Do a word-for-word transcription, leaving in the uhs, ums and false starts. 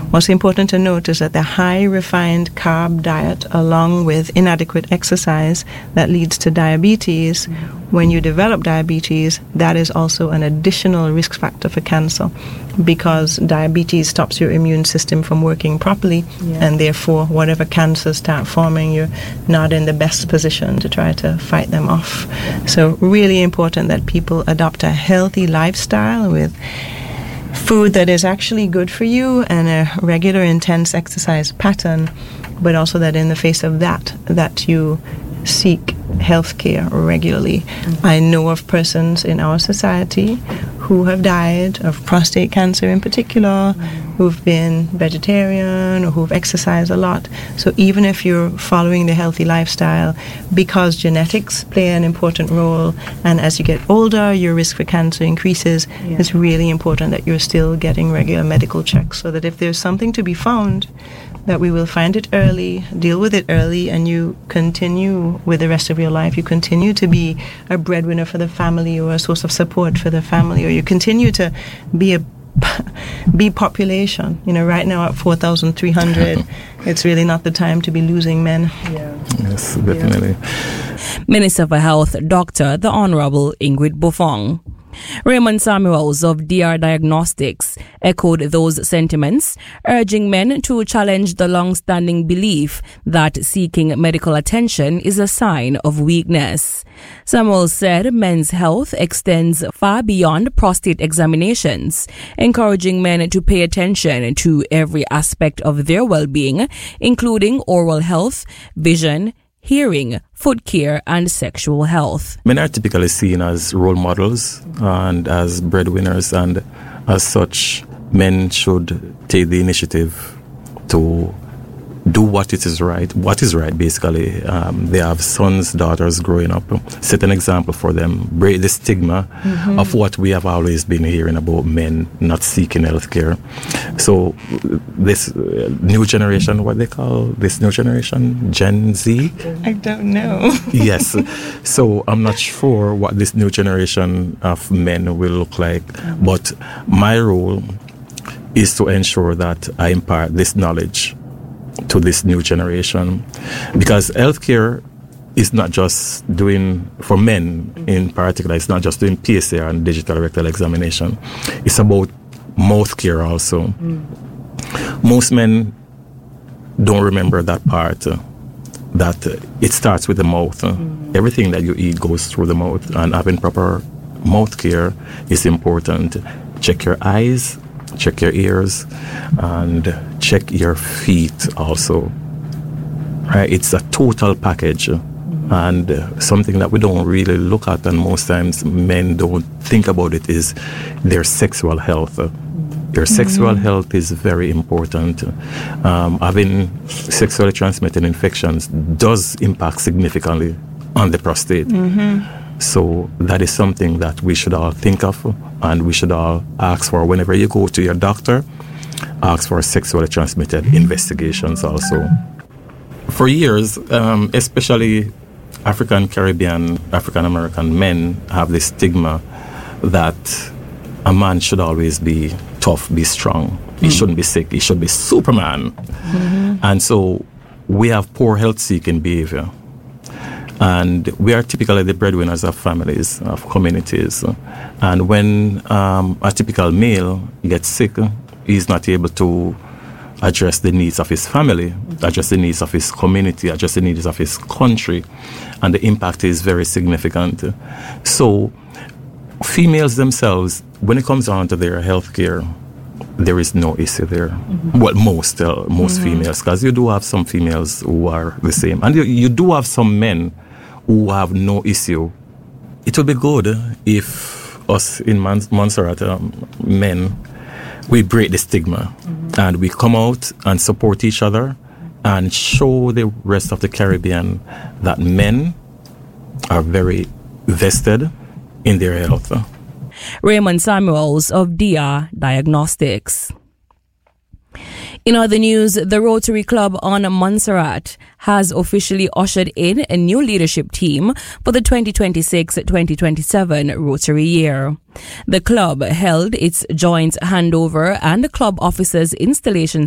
What's important to note is that the high refined carb diet, along with inadequate exercise, that leads to diabetes. When you develop diabetes, that is also an additional risk factor for cancer, because diabetes stops your immune system from working properly, yeah. and therefore whatever cancers start forming, you're not in the best position to try to fight them off. So really important that people adopt a healthy lifestyle with food that is actually good for you and a regular intense exercise pattern, but also that in the face of that, that you seek health care regularly. Mm-hmm. I know of persons in our society who have died of prostate cancer in particular, mm-hmm. who've been vegetarian or who've exercised a lot. So even if you're following the healthy lifestyle, because genetics play an important role, and as you get older, your risk for cancer increases, yeah. it's really important that you're still getting regular medical checks, so that if there's something to be found, that we will find it early, deal with it early, and you continue with the rest of your life. You continue to be a breadwinner for the family or a source of support for the family, or you continue to be a be population. You know, right now at four thousand three hundred, it's really not the time to be losing men. Yeah. Yes, definitely. Yeah. Minister for Health, Doctor the Honorable Ingrid Buffong. Raymond Samuels of D R Diagnostics echoed those sentiments, urging men to challenge the long-standing belief that seeking medical attention is a sign of weakness. Samuels said men's health extends far beyond prostate examinations, encouraging men to pay attention to every aspect of their well-being, including oral health, vision, hearing, foot care, and sexual health. Men are typically seen as role models and as breadwinners, and as such, men should take the initiative to do what it is right, what is right basically. Um, they have sons, daughters growing up. Set an example for them. Break the stigma mm-hmm. of what we have always been hearing about men not seeking health care. So this uh, new generation, what they call this new generation, Gen Z? I don't know. Yes. So I'm not sure what this new generation of men will look like, mm-hmm. but my role is to ensure that I impart this knowledge to this new generation, because healthcare is not just doing, for men in particular, it's not just doing P S A and digital rectal examination. It's about mouth care also. Mm. Most men don't remember that part, uh, that uh, it starts with the mouth. Uh, mm. Everything that you eat goes through the mouth, and having proper mouth care is important. Check your eyes, check your ears, and check your feet also. Right? It's a total package, mm-hmm. and uh, something that we don't really look at, and most times men don't think about it, is their sexual health. Mm-hmm. Your sexual mm-hmm. health is very important. Um, having sexually transmitted infections does impact significantly on the prostate. Mm-hmm. So that is something that we should all think of, and we should all ask for whenever you go to your doctor. Ask for sexually transmitted investigations also. For years, um, especially African Caribbean, African American men have this stigma that a man should always be tough, be strong. Mm. He shouldn't be sick. He should be Superman. Mm-hmm. And so we have poor health-seeking behavior. And we are typically the breadwinners of families, of communities. And when um, a typical male gets sick, he's not able to address the needs of his family, address the needs of his community, address the needs of his country. And the impact is very significant. So females themselves, when it comes down to their health care, there is no issue there. Mm-hmm. Well, most uh, most mm-hmm. females, because you do have some females who are the same. And you, you do have some men who have no issue. It would be good if us in Man- Montserrat um, men, we break the stigma, mm-hmm. and we come out and support each other and show the rest of the Caribbean that men are very vested in their health. Raymond Samuels of D R Diagnostics. In other news, the Rotary Club on Montserrat has officially ushered in a new leadership team for the twenty twenty-six twenty twenty-seven Rotary year. The club held its joint handover and the club officers' installation